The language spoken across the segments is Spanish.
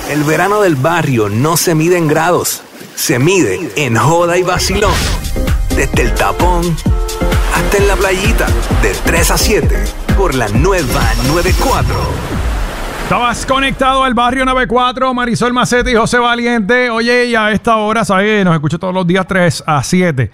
El verano del barrio no se mide en grados, se mide en joda y vacilón. Desde el tapón hasta en la playita, de 3 a 7, por la nueva 94. Estabas conectado al barrio 94, Marisol Macete y José Valiente. Oye, y a esta hora, ¿sabes? Nos escucho todos los días 3 a 7.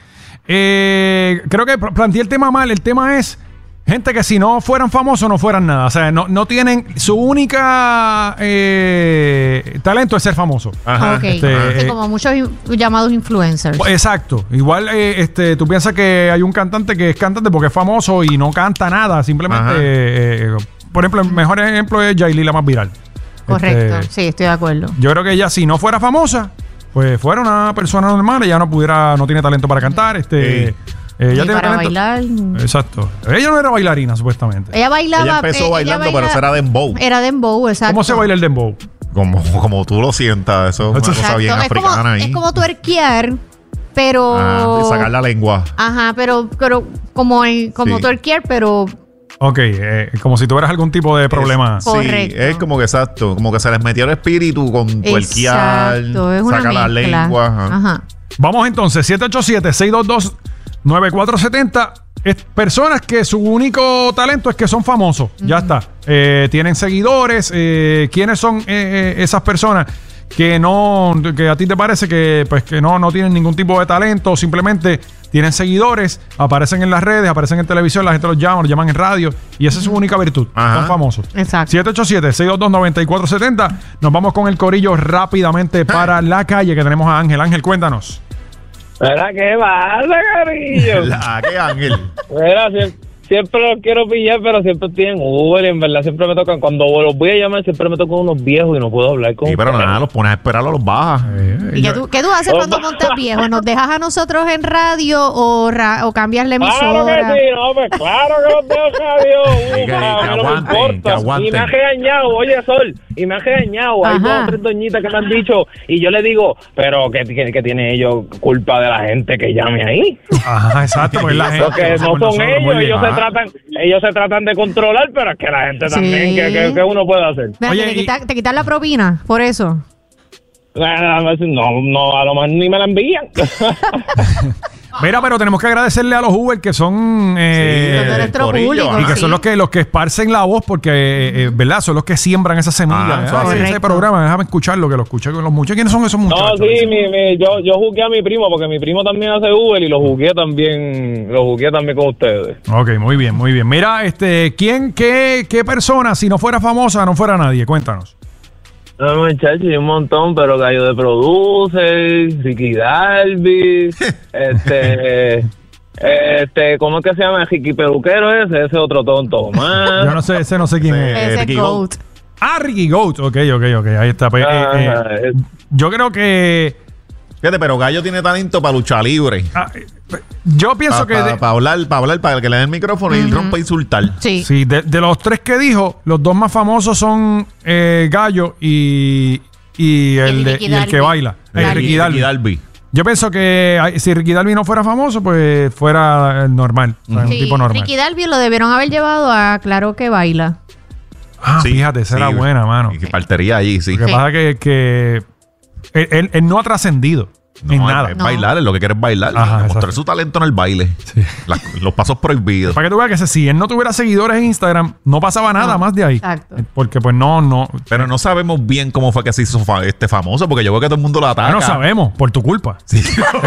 Creo que planteé el tema mal. El tema es gente que si no fueran famosos no fueran nada. O sea, no tienen... Su única talento es ser famoso. Ajá. Okay. Sí, como muchos llamados influencers. Exacto. Igual tú piensas que hay un cantante que es cantante porque es famoso y no canta nada. Simplemente... por ejemplo, el mejor ejemplo es Yailin, la más viral. Correcto. Sí, estoy de acuerdo. Yo creo que ella, si no fuera famosa, pues fuera una persona normal. Ella no tiene talento para cantar. Ella tiene para talento. Bailar. Exacto. Ella no era bailarina, supuestamente. Ella bailaba. Ella empezó bailando, pero eso era dembow. Era dembow, exacto. ¿Cómo se baila el dembow? Como tú lo sientas. Eso es una cosa bien africana ahí. Es como twerkear, pero... y sacar la lengua. Ajá, pero como twerkear, pero... Ok, como si tuvieras algún tipo de problema. Correcto. Sí, es como que exacto. Como que se les metió el espíritu con twerkear, sacar la lengua. Ajá. Vamos entonces, 787-622-9470. Personas que su único talento es que son famosos. Ya está. Tienen seguidores. ¿Quiénes son esas personas que a ti te parece que no tienen ningún tipo de talento? Simplemente tienen seguidores, aparecen en las redes, aparecen en televisión, la gente los llaman en radio y esa es su única virtud. Son famosos. Exacto. 787-622-9470. Nos vamos con el corillo rápidamente para la calle que tenemos a Ángel. Ángel, cuéntanos. Mira, ¿qué pasa, carillo? ¿Qué Ángel? Mira, siempre los quiero pillar, pero siempre estoy en Uber y en verdad siempre me tocan. Cuando los voy a llamar, siempre me tocan unos viejos y no puedo hablar con ellos. Sí, pero nada, los pones a esperarlo, los bajas. ¿Y qué tú haces cuando montas viejos? ¿Nos dejas a nosotros en radio o cambias la emisora? Claro que sí, pues claro que los dejo en radio. Que aguanten. Y me has regañado, oye, Sol, y me has regañado. Hay 2 o 3 doñitas que me han dicho y yo le digo, pero que tiene ellos culpa de la gente que llame ahí. Ajá, exacto. Pues la gente, porque no son ellos se tratan de controlar, pero es que la gente también, ¿qué uno puede hacer? Oye, ¿te quitan la propina por eso? No, a lo mejor ni me la envían. Mira, pero tenemos que agradecerle a los Uber que son nuestro público, y que son los que esparcen la voz porque, ¿verdad? Son los que siembran esa semilla. Ese programa, déjame escucharlo, que lo escuché con los muchachos. ¿Quiénes son esos muchachos? No, sí, yo jugué a mi primo porque mi primo también hace Uber y lo jugué también con ustedes. Ok, muy bien, muy bien. Mira, qué persona, si no fuera famosa, no fuera nadie? Cuéntanos. No, muchachos, hay un montón, pero Gallo de Producer, Ricky Dalby, ¿cómo es que se llama? Ricky Peluquero ese otro tonto más. Yo no sé, ese no sé quién es. Ese Ricky Goat. Ricky Goat, ok, ahí está. Pues, yo creo que... Fíjate, pero Gallo tiene talento para lucha libre. Yo pienso que... Para hablar, para que le den el micrófono y el rompa insultar. Sí, de los 3 que dijo, los 2 más famosos son Gallo y el que baila. Ricky Dalby. Yo pienso que si Ricky Dalby no fuera famoso, pues fuera normal. Un tipo normal. Ricky Dalby lo debieron haber llevado a Claro que Baila. Fíjate, esa era buena, mano. Y que partería allí, sí. Lo que pasa es que él no ha trascendido en nada. Es bailar, es lo que quiere es bailar. Mostrar su talento en el baile. Sí. Los pasos prohibidos. Para que tú veas que si él no tuviera seguidores en Instagram, no pasaba nada más de ahí. Exacto. Porque pues no. Pero no sabemos bien cómo fue que se hizo famoso, porque yo veo que todo el mundo lo ataca. No sabemos, por tu culpa. Sí.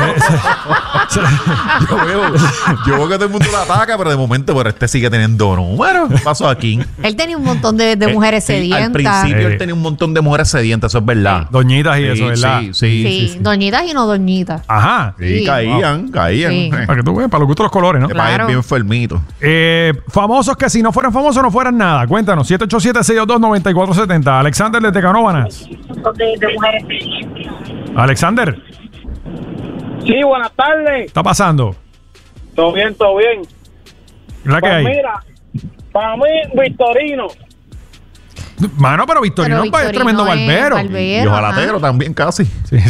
yo veo que todo el mundo lo ataca, pero de momento, sigue teniendo números. ¿Qué pasó aquí? Él tenía un montón de mujeres sedientas. Al principio él tenía un montón de mujeres sedientas, eso es verdad. Doñitas y eso, ¿verdad? Sí. Doñitas y no doñitas. Ajá. Sí, caían. Sí. Para que tú veas, para los gustos los colores, ¿no? Claro. Bien enfermito. Famosos que si no fueran famosos no fueran nada. Cuéntanos, 787-622-9470. Alexander de Canóvanas. Alexander. Sí, buenas tardes. ¿Qué está pasando? Todo bien. ¿La que hay? Mira, para mí, Victorino. Mano, pero Victorino es tremendo barbero. Y ojalatero también casi. Sí.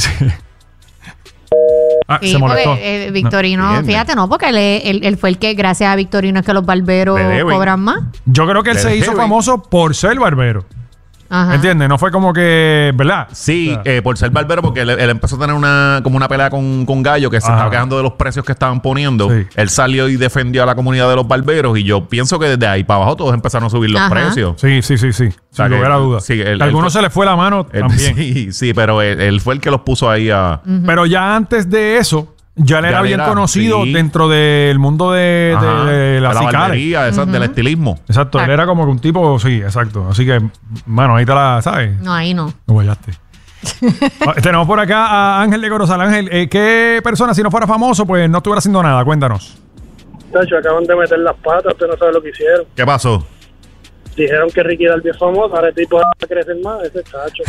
Se molestó. Victorino, fíjate, porque él fue el que, gracias a Victorino, es que los barberos cobran más. Yo creo que él se hizo famoso por ser barbero. Ajá. ¿Entiendes? No fue como que, ¿verdad? Sí, O sea, por ser barbero, porque él empezó a tener como una pelea con Gallo que se Ajá. estaba quejando de los precios que estaban poniendo. Sí. Él salió y defendió a la comunidad de los barberos y yo pienso que desde ahí para abajo todos empezaron a subir los Ajá. precios. Sí. Sin sea, lugar que- a dudas. sí, A algunos se les fue la mano también. Sí, pero él fue el que los puso ahí a... Pero ya antes de eso, ya él Ya era él bien era, conocido sí. dentro del mundo de Ajá, las la cicales. barbería, del estilismo. Exacto, él era como que un tipo, sí, exacto. Así que, mano, ahí te la, ¿sabes? No, ahí no. Me guayaste. Tenemos por acá a Ángel de Corozal. Ángel, ¿qué persona, si no fuera famoso, pues no estuviera haciendo nada? Cuéntanos. Tacho, acaban de meter las patas, usted no sabe lo que hicieron. ¿Qué pasó? Dijeron que Ricky Dalby es famoso, ahora el tipo va a crecer más, ese Tacho.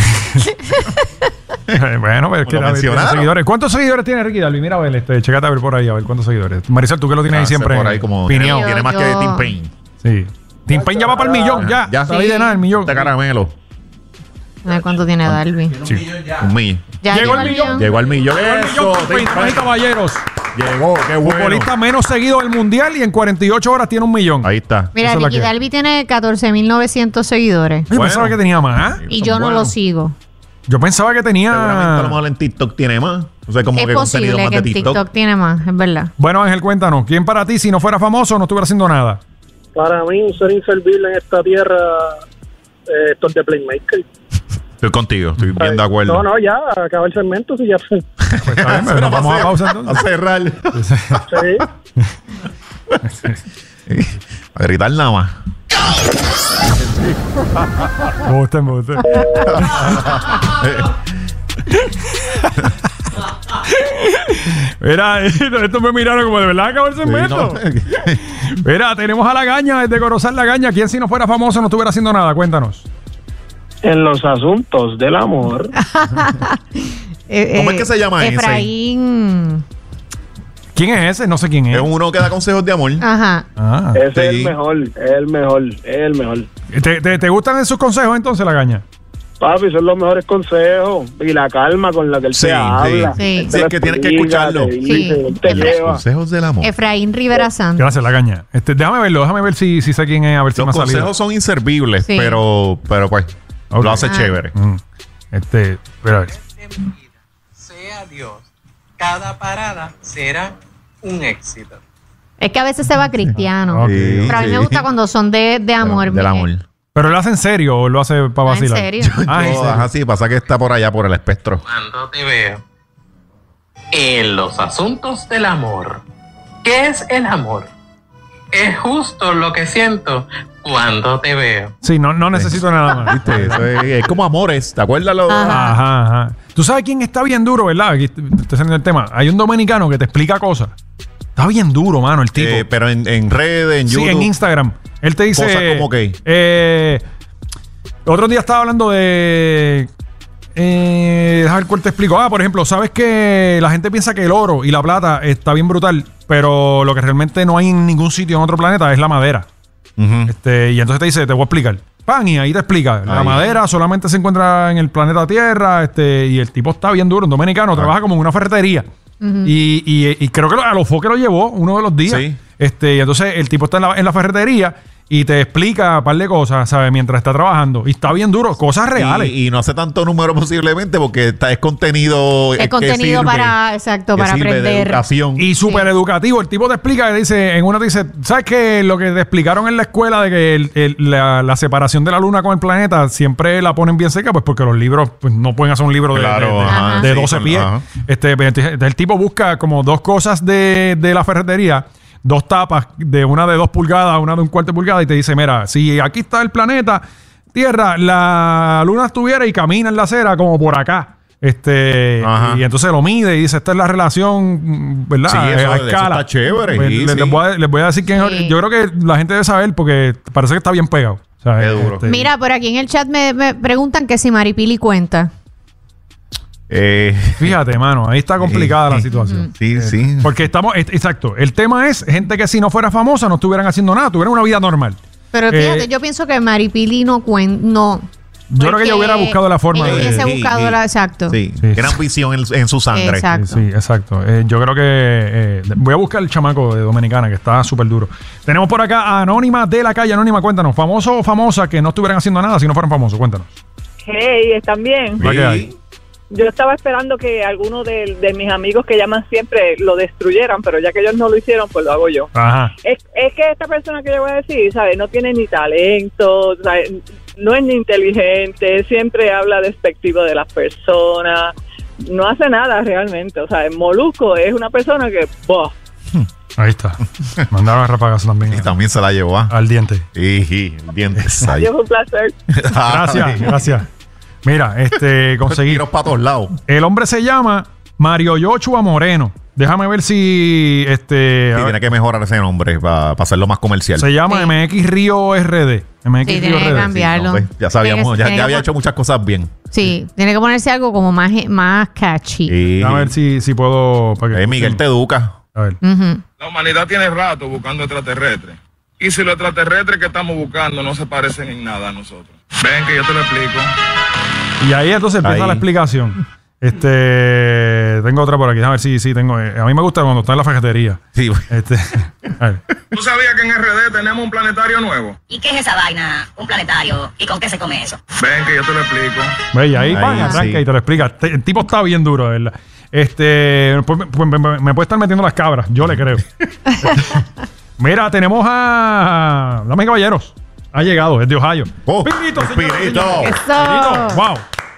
Bueno, pues es que Lo a ver, tiene mencionaron. seguidores. ¿Cuántos seguidores tiene Ricky Dalby? Mira, a ver, chécate a ver por ahí, a ver cuántos seguidores. Marisol, tú que lo tienes ahí Hace siempre por ahí como pineado. tiene más que Yo- Tim Payne. Sí. Tim Payne ya va para el millón, ya. Ya. Está ahí de nada, el millón. Este caramelo. A ver cuánto tiene Dalby. Sí. Un millón. Ya Llegó el millón. Llegó al millón. Llegó el millón, Eso, Tim Payne, Tim damas y Payne. caballeros. Llegó, qué bueno. Futbolista menos seguido del mundial y en 48 horas tiene 1 millón. Ahí está. Mira, Esa es la Ricky que- Dalby tiene 14.900 seguidores. Yo pensaba que tenía más. Y son yo no buenos. lo sigo. Yo pensaba que tenía. Seguramente a lo mejor en TikTok tiene más. O sea, como Es que contenido posible más que de en TikTok. TikTok tiene más, es verdad. Bueno, Ángel, cuéntanos. ¿Quién para ti, si no fuera famoso, no estuviera haciendo nada? Para mí, un ser inservible en esta tierra, esto es de Playmaker. Estoy contigo, estoy bien de acuerdo. No, ya, acaba el segmento, si ya. Pues está bien, pero nos vamos a pausa A entonces. cerrar. Sí. A gritar nada más. Me gusta. Mira, estos me miraron como de verdad acabó el segmento. Mira, tenemos a La Gaña, desde Corozal La Gaña. ¿Quién si no fuera famoso no estuviera haciendo nada? Cuéntanos. En los asuntos del amor. ¿Cómo es que se llama ese? Efraín. ¿Quién es ese? No sé quién es. Es uno que da consejos de amor. Ajá. Ah. Ese es Sí. el mejor, es el mejor, es el mejor. ¿Te gustan esos consejos entonces, La Gaña? Papi, son los mejores consejos. Y la calma con la que él Sí, te habla. sí. Él te Sí, lo es que tienes que explica, escucharlo. te dice, Sí. él te lleva. Consejos del amor. Efraín Rivera Santos. Gracias, La Gaña. Déjame ver si sé quién es, a ver si me Los ha salido. consejos son inservibles, Sí. pero pues Ok. lo hace Ah. chévere. Espera a ver. en mi vida, sea Dios, cada parada será un éxito. Es que a veces se va cristiano. Ok. Sí, Pero a mí me sí. gusta cuando son de amor. Del mire. amor. ¿Pero lo hace en serio o lo hace para Ah, ¿en vacilar? serio? Ah, ¿en No, serio? ajá, sí, pasa que está por allá, por el espectro. Cuando te veo en los asuntos del amor. ¿Qué es el amor? Es justo lo que siento cuando te veo. Sí, no necesito nada más. ¿Viste? Eso es como amores, ¿te acuerdas? Ajá. Tú sabes quién está bien duro, ¿verdad? Aquí te estoy saliendo el tema. Hay un dominicano que te explica cosas. Está bien duro, mano, el tipo. Pero en redes, en Sí, YouTube. en Instagram. Él te dice. Cosas como que. Otro día estaba hablando de. Déjame ver cuál te explico. Por ejemplo, sabes que la gente piensa que el oro y la plata está bien brutal, pero lo que realmente no hay en ningún sitio en otro planeta es la madera. Ujú. Y entonces te dice, te voy a explicar. Pan, y ahí te explica. La Ahí. madera solamente se encuentra en el planeta Tierra. Y el tipo está bien duro, un dominicano, trabaja como en una ferretería. Y creo que a los foques lo llevó uno de los días. Sí. Y entonces el tipo está en la ferretería y te explica un par de cosas, ¿sabes? Mientras está trabajando. Y está bien duro, cosas reales. Y no hace tanto número posiblemente porque es contenido. Es que contenido sirve, para, exacto, que para sirve de aprender. educación. Y súper educativo. El tipo te explica, dice, en uno te dice, ¿sabes qué? Lo que te explicaron en la escuela de que la separación de la luna con el planeta siempre la ponen bien seca, pues porque los libros pues, no pueden hacer un libro de, Claro, de- ajá. de sí, 12 con- pies. ajá. Entonces, el tipo busca como dos cosas de la ferretería, dos tapas, de una de 2 pulgadas, una de 1/4 pulgada, y te dice, mira, si aquí está el planeta Tierra, la luna estuviera y camina en la acera como por acá. Ajá. Y entonces lo mide y dice, esta es la relación, ¿verdad? Sí, A eso escala. está chévere. Pues, Sí, les, sí. les voy a decir quién es. Sí. Yo creo que la gente debe saber porque parece que está bien pegado. O sea, Qué duro. Mira, por aquí en el chat me preguntan que si Maripili cuenta. Fíjate, mano, ahí está complicada la situación. Sí, sí. Porque estamos, exacto, el tema es gente que si no fuera famosa no estuvieran haciendo nada, tuvieran una vida normal. Pero fíjate, Eh, yo pienso que Maripili no cuenta. No. Yo creo que ella hubiera buscado la forma ella de... hubiese Sí, buscado sí. la. Exacto. Sí, Sí. gran visión en su sangre. Exacto. Sí, exacto. Yo creo que voy a buscar el chamaco de Dominicana que está súper duro. Tenemos por acá a Anónima de la calle. Anónima, cuéntanos, famoso o famosa que no estuvieran haciendo nada si no fueran famosos, cuéntanos. Hey, ¿están bien? ¿Qué hay? Yo estaba esperando que alguno de mis amigos que llaman siempre lo destruyeran, pero ya que ellos no lo hicieron, pues lo hago yo. Ajá. Es que esta persona que yo voy a decir, ¿sabes? No tiene ni talento, ¿sabes? No es ni inteligente, siempre habla despectivo de las personas, no hace nada realmente. O sea, Molusco es una persona que... ¡boh! Ahí está. Mandaron a rapagazo también. Y también se la llevó al diente. Y dientes ahí. Adiós, un placer. Gracias. Mira, conseguí. Tiros para todos lados. El hombre se llama Mario Yoshua Moreno. Déjame ver si tiene que mejorar ese nombre para hacerlo más comercial. Se llama MX Río RD. MX Sí, Río tiene que RD. cambiarlo. Sí, ya sabíamos, ya había hecho muchas cosas bien. Sí, tiene que ponerse algo como más catchy. Sí. A ver si puedo. Miguel te educa. A ver. La humanidad tiene rato buscando extraterrestres. Y si los extraterrestres que estamos buscando no se parecen en nada a nosotros. Ven que yo te lo explico. Y ahí entonces empieza la explicación. Tengo otra por aquí. A ver si tengo. A mí me gusta cuando está en la fajetería. Sí. A ver. ¿Tú sabías que en RD tenemos un planetario nuevo? ¿Y qué es esa vaina? Un planetario. ¿Y con qué se come eso? Ven que yo te lo explico. Ve, y ahí arranca y te lo explica. El tipo está bien duro, de verdad. Me puede estar metiendo las cabras. Yo le creo. Mira, tenemos a... Damas y caballeros. Ha llegado, es de Ohio. Pirito, Pirito. Eso. Wow.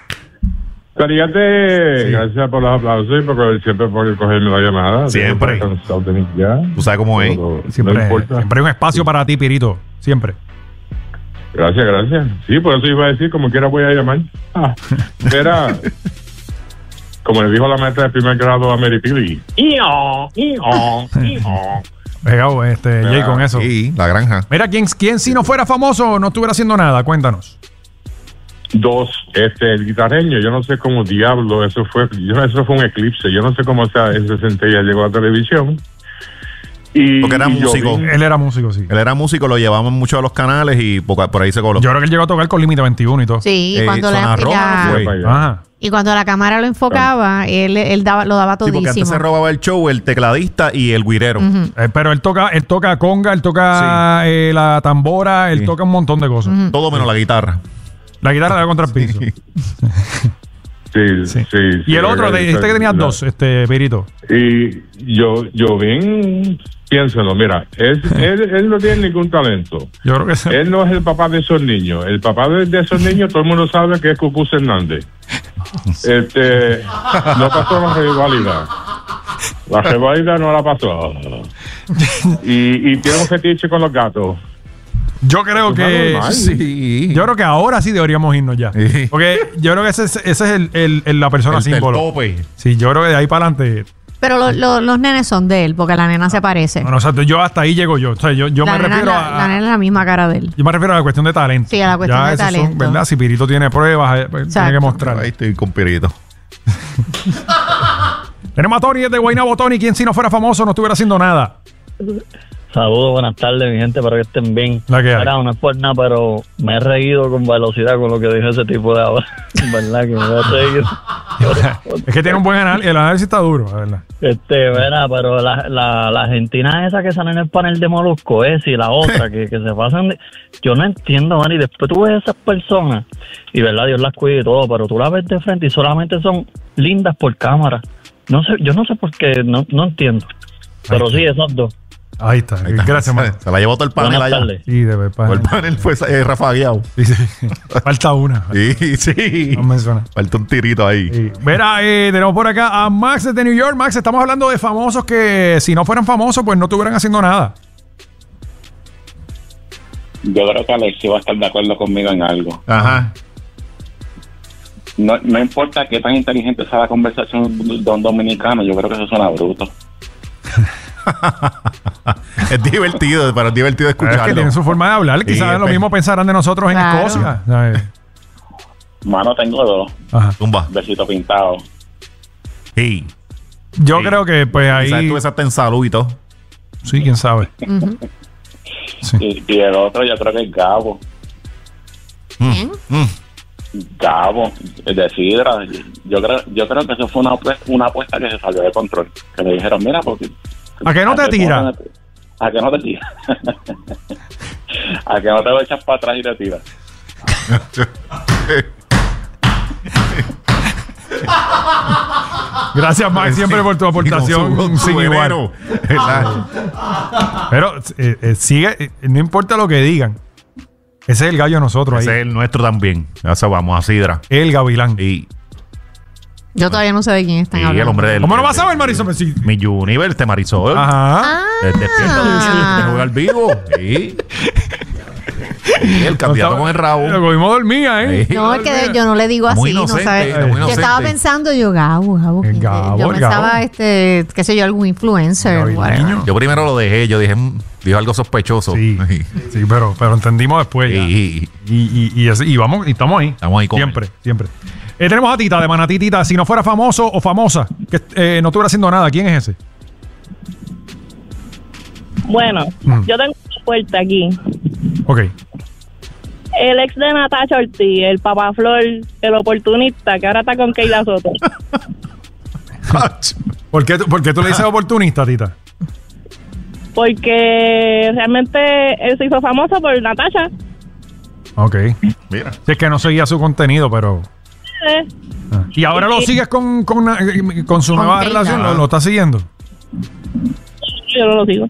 Cariate, gracias por los aplausos y siempre por cogerme la llamada. Siempre. Tú sabes cómo es. Siempre hay un espacio para ti, Pirito. Siempre. Gracias. Sí, por eso iba a decir, como quiera voy a llamar. Era... Como le dijo la maestra de primer grado a Mary Pili. Pegado, Jay, con eso. Sí, la granja. Mira, ¿quién si no fuera famoso no estuviera haciendo nada? Cuéntanos. El guitarreño, yo no sé cómo diablo, eso fue un eclipse. Yo no sé cómo ese centella llegó a la televisión. Porque era músico. Él era músico, sí. Él era músico, lo llevaban mucho a los canales y por ahí se colocó. Yo creo que él llegó a tocar con Límite 21 y todo. Sí, y cuando y cuando la cámara lo enfocaba, él lo daba todísimo. Sí, porque antes se robaba el show, el tecladista y el güirero. Pero él toca conga, él toca la tambora, él toca un montón de cosas. Todo menos la guitarra. La guitarra la da contra el piso. Sí. Y el otro, dijiste que tenías dos, Pirito. Y yo bien, piénsalo, mira, él no tiene ningún talento. Yo creo que él no es el papá de esos niños. El papá de esos niños, todo el mundo sabe que es Cucuz Hernández. No pasó la rivalidad. La rivalidad no la pasó. Y tiene un fetiche con los gatos. Yo creo que sí. Yo creo que ahora sí deberíamos irnos ya. Sí. Porque yo creo que ese es la persona símbolo. El tope. Sí, yo creo que de ahí para adelante. Pero los nenes son de él, porque la nena se parece. Bueno, o sea, yo hasta ahí llego yo. O sea, yo me refiero a... La nena es la misma cara de él. Yo me refiero a la cuestión de talento. Sí, a la cuestión de talento. ¿Verdad? Si Pirito tiene pruebas, tiene que mostrar. Ahí estoy con Pirito. Tenemos a Tony de Guaynabo. Tony, quien si no fuera famoso no estuviera haciendo nada. Saludos, buenas tardes, mi gente, para que estén bien. La que hay. No es por nada, pero me he reído con velocidad con lo que dijo ese tipo de ahora. ¿Verdad? Que me he reído. Es que tiene un buen análisis. El análisis está duro, la verdad. Verdad, pero la Argentina esa que sale en el panel de Molusco y la otra que se pasan yo no entiendo, man, y después tú ves esas personas y verdad, Dios las cuida y todo, pero tú las ves de frente y solamente son lindas por cámara. No sé, yo no sé por qué, no entiendo. Pero sí, esos dos. Ahí está. Gracias, man. Se la llevó todo el panel Buenas allá. tardes. Sí, de verdad. El panel fue rafagueado. Sí. Falta una. Sí. No menciona. Falta un tirito ahí. Sí. Mira, tenemos por acá a Max desde New York. Max, estamos hablando de famosos que si no fueran famosos, pues no estuvieran haciendo nada. Yo creo que Alexi va a estar de acuerdo conmigo en algo. Ajá. No importa qué tan inteligente sea la conversación de un dominicano, yo creo que eso suena bruto. Es divertido, pero es divertido escucharlo. Es que tienen su forma de hablar. Quizás lo mismo pensarán de nosotros en Escocia. ¿Sabes? Mano, tengo dos. Ajá. Tumba. Besito pintado. Sí. Yo creo que pues ahí... Quizás tú hasta en salud y todo. Sí, quién sabe. Sí. Y el otro yo creo que es Gabo. Gabo, de Sidra. Yo creo que eso fue una apuesta que se salió de control. Que me dijeron, mira, porque... ¿A qué no te tira? ¿A qué no te tira? ¿A qué no te echas para atrás y te tiras? Gracias, Max, siempre por tu aportación sin igual. Pero sigue, no importa lo que digan. Ese es el gallo de nosotros ahí. Ese es el nuestro también. Ya se vamos a Sidra. El gavilán. Y Yo todavía no sé de quién están hablando. el hombre del... ¿Cómo no vas a ver, Marisol? Sí. Mi Universe, Marisol. Ajá. Despierta, juega al vivo. Sí. Sí, el candidato con el rabo. Lo cogimos dormida, ¿eh? Sí. No, es que yo no le digo así, Muy no inocente, sabes. muy Yo inocente. estaba pensando, Gabo. Yo pensaba, qué sé yo, algún influencer. whatever. Yo primero lo dejé, yo dije, dijo algo sospechoso. Sí, sí, pero entendimos después. Sí. Y vamos, y estamos ahí. Estamos ahí con siempre, siempre. Tenemos a Tita de Manatí. Tita, si no fuera famoso o famosa, que no estuviera haciendo nada, ¿quién es ese? Bueno, yo tengo una puerta aquí. Ok. El ex de Natasha Ortiz, el papaflor, el oportunista, que ahora está con Keila Soto. ¿Por qué tú le dices oportunista, Tita? Porque realmente él se hizo famoso por Natasha. Ok. Mira. Si es que no seguía su contenido, pero... ¿Y ahora lo sigues con su nueva Keila. relación? ¿Lo estás siguiendo? Yo no lo sigo.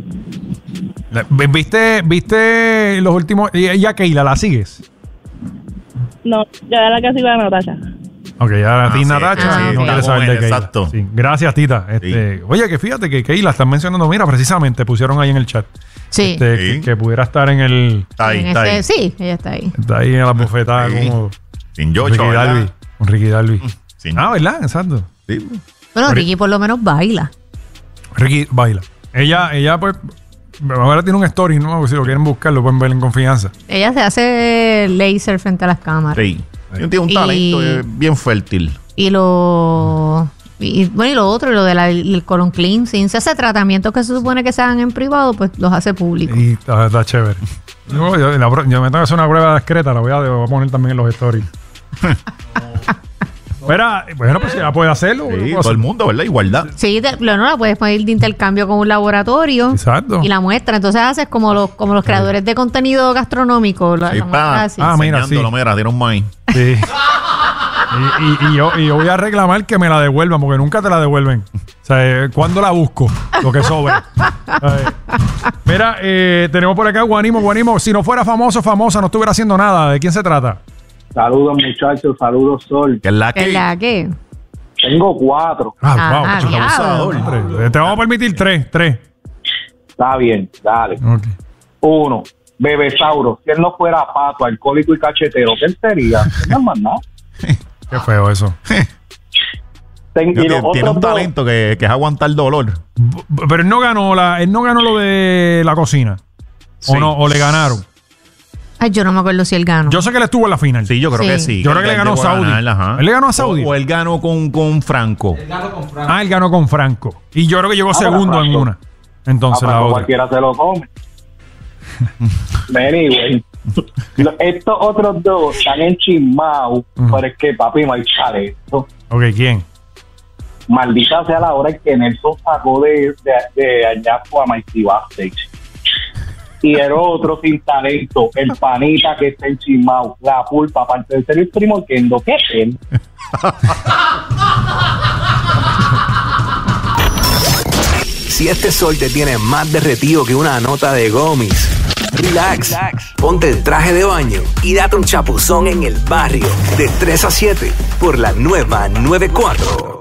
¿Viste los últimos? ¿Y a Keila la sigues? No, ya era la que sigo a Natasha. Ok, ya a ti, sí, Natasha, no quieres saber de Keila. Exacto. Sí. Gracias, Tita. Oye, que fíjate que Keila están mencionando, mira, precisamente pusieron ahí en el chat. Sí. Que pudiera estar en el... Sí, ella está ahí. Está ahí en la bufetada como... Sin Yocho, Ricky ¿verdad? Darby. Con Ricky Darby. ¿Verdad? Exacto. Sí. Bueno, Ricky por lo menos baila. Ricky baila. Ella pues... Ahora tiene un story, ¿no? Si lo quieren buscar, lo pueden ver en confianza. Ella se hace laser frente a las cámaras. Sí. Tiene un talento bien fértil. Y lo otro, lo del colon cleansing, se hace tratamientos que se supone que se hagan en privado, pues los hace públicos. Y está chévere. Yo me tengo que hacer una prueba discreta, la voy a poner también en los stories. Bueno, pues ya puede hacerlo. Sí, todo el mundo, ¿verdad? Igualdad. Sí, no la puedes poner de intercambio con un laboratorio. Exacto. Y la muestra. Entonces haces como los creadores de contenido gastronómico. La muestra así. Mira, sí. Mira, tiene un maíz. Sí. y yo voy a reclamar que me la devuelvan, porque nunca te la devuelven. O sea, ¿cuándo la busco? Lo que sobra. Mira, tenemos por acá Guanimo. Si no fuera famosa, no estuviera haciendo nada. ¿De quién se trata? Saludos, muchachos. Saludos, Sol. ¿Qué es la que? Tengo 4. Te vamos a permitir 3. Está bien, dale. Okay. 1. Bebesauro. Si él no fuera pato, alcohólico y cachetero, ¿qué él sería? No es más nada. Qué feo eso. Tiene un talento que es aguantar dolor. Pero él no ganó lo de la cocina. Sí. ¿O le ganaron? Ay, yo no me acuerdo si él ganó. Yo sé que él estuvo en la final. Sí, yo creo que sí. Yo creo que le ganó a Saudi. ¿Él le ganó a Saudi? O él ganó con Franco. Él ganó con Franco. Y yo creo que llegó segundo en una. Entonces la otra. Cualquiera se lo come. Anyway, estos otros dos están enchismados, pero es que papi no hay talento. Ok, ¿quién? Maldita sea la hora en que Nelson sacó de añasco a Mikey Backstage. Y el otro sin talento, el panita que está enchismado, la pulpa, aparte de ser el primo Kendo, ¿qué es él? Si este sol te tiene más derretido que una nota de gomis, relax, ponte el traje de baño y date un chapuzón en el barrio de 3 a 7 por la nueva 94.